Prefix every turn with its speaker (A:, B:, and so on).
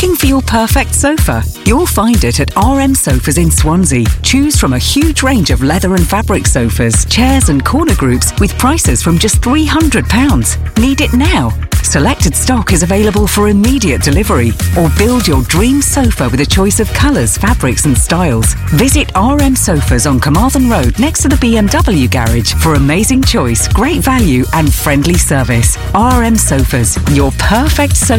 A: Looking for your perfect sofa? You'll find it at RM Sofas in Swansea. Choose from a huge range of leather and fabric sofas, chairs and corner groups with prices from just £300. Need it now? Selected stock is available for immediate delivery, or build your dream sofa with a choice of colours, fabrics and styles. Visit RM Sofas on Carmarthen Road next to the BMW garage for amazing choice, great value and friendly service. RM Sofas, your perfect sofa